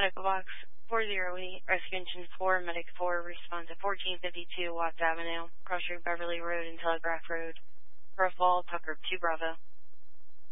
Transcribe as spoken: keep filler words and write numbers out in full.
Echo Box four zero eight, Rescue Engine four, Medic four, response at fourteen fifty-two Watts Avenue, Cross Street, Beverly Road, and Telegraph Road. For a fall, Tucker two Bravo.